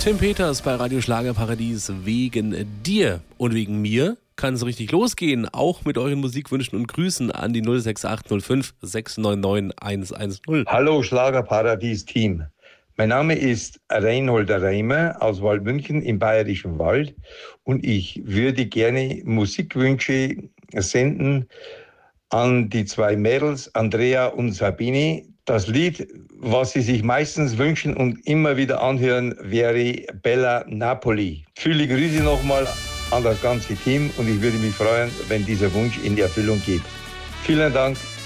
Tim Peters bei Radio Schlagerparadies. Wegen dir und wegen mir kann es richtig losgehen, auch mit euren Musikwünschen und Grüßen an die 06805 699 110. Hallo Schlagerparadies-Team. Mein Name ist Reinhold Reimer aus Waldmünchen im Bayerischen Wald und ich würde gerne Musikwünsche senden an die zwei Mädels, Andrea und Sabine. Das Lied, was sie sich meistens wünschen und immer wieder anhören, wäre Bella Napoli. Viele Grüße nochmal an das ganze Team und ich würde mich freuen, wenn dieser Wunsch in Erfüllung geht. Vielen Dank.